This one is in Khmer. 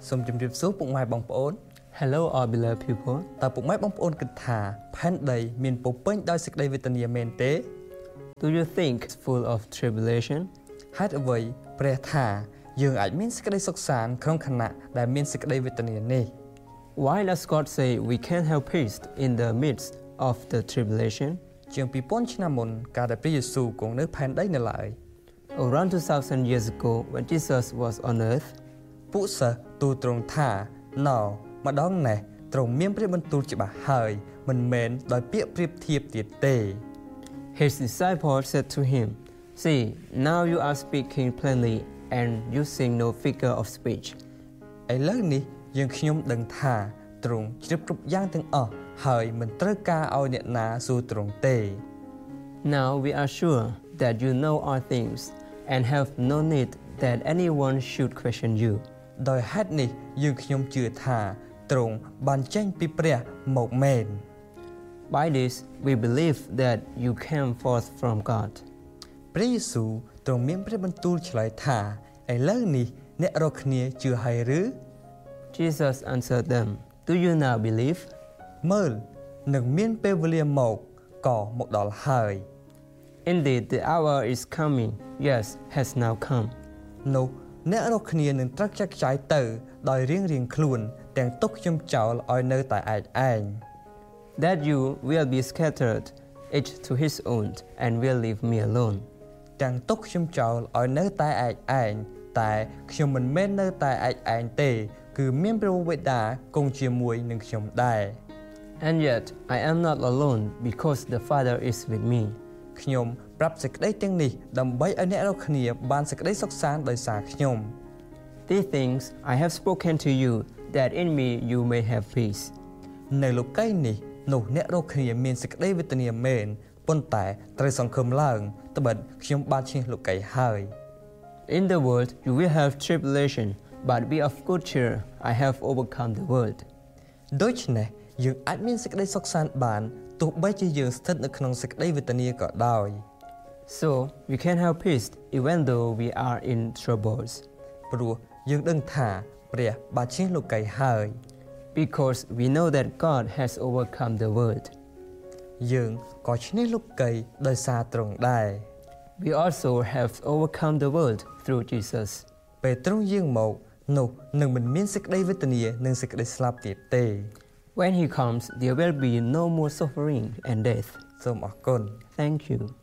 សូមជម្រាបសួរពុកម៉ែបងប្អូន Hello all beloved people តើពុកម៉ែបងប្អូនគិតថាផែនដីមានពោពេញដោយសេចក្តីវេទនាមែនទេ Do you think it's full of tribulation ហេតុអ្វីព្រះថាយើងអាចមានសេចក្តីសុខសាន្តក្នុងខណៈដែលមានសេចក្តីវេទនានេះ Why does God say we can't have peace in the midst of the tribulation ជាង2000ឆ្នាំមុនកាលដែលព្រះយេស៊ូវគង់នៅផែនដីនៅឡើយ Around 2000 years ago when Jesus was on earth ពួកសិស្សទូលទ្រង់ថាណោម្ដងនេះទ្រង់មានព្រះបន្ទូលច្បាស់ហើយមិនមែនដោយពាក្យប្រៀបធៀបទៀតទេ His disciples said to him See now you are speaking plainly and using no figure of speech ឥឡូវនេះយើងខ្ញុំដឹងថាទ្រង់ជ្រាបគ្រប់យ៉ាងទាំងអស់ហើយមិនត្រូវការឲ្យអ្នកណាសួរទ្រង់ទេ Now we are sure that you know all things and have no need that anyone should question you ដោយហេតុនេះយើងខ្ញុំជឿថាទ្រង់បានចេញពីព្រះមកមែន By this we believe that you came forth from God ព្រះយេស៊ូវទ្រង់មានព្រះបន្ទូលឆ្លើយថាឥឡូវនេះអ្នករាល់គ្នាជឿហើយឬ Jesus answered them Do you now believe មើលនឹងមានពេលវេលាមកក៏មកដល់ហើយ Indeed the hour is coming yes has now come នោះអ្នករាល់គ្នានឹងត្រូវចាក់ចែងទៅដោយរៀងខ្លួនទាំងទុកខ្ញុំចោលឲ្យនៅតែឯង That you will be scattered each to his own and will leave me alone ទាំងទុកខ្ញុំចោលឲ្យនៅតែឯងតែខ្ញុំមិនមែននៅតែឯងទេគឺមានព្រះវេដាគង់ជាមួយនឹងខ្ញុំដែរ And yet I am not alone because the Father is with me ខ្ញុំប្រាប់សេចក្តីទាំងនេះដើម្បីឲ្យអ្នករាល់គ្នាបានសេចក្តីសុខសាន្តដោយសារខ្ញុំ These things I have spoken to you that in me you may have peace នៅលោកីយ៍នេះនោះអ្នករាល់គ្នាមានសេចក្តីវេទនាមែនប៉ុន្តែត្រូវសង្ឃឹមឡើងត្បិតខ្ញុំបានឈ្នះលោកីយ៍ហើយ In the world you will have tribulation but be of good cheer I have overcome the world ដូច្នេះយើងអាចមានសេចក្តីសុខសាន្តបានទោះបីជាយើងស្ថិតនៅក្នុងសេចក្តីវេទនាក៏ដោយ So we can have peace even though we are in troubles ព្រោះយើងដឹងថាព្រះបានឈ្នះលោកីយ៍ហើយ Because we know that God has overcome the world យើងក៏ឈ្នះលោកីយ៍ដោយសារទ្រង់ដែរ We also have overcome the world through Jesus ពេលទ្រង់យាងមកនោះនឹងមិនមានសេចក្តីវេទនានិងសេចក្តីស្លាប់ទៀតទេ When he comes there will be no more suffering and death សូមអរគុណ Thank you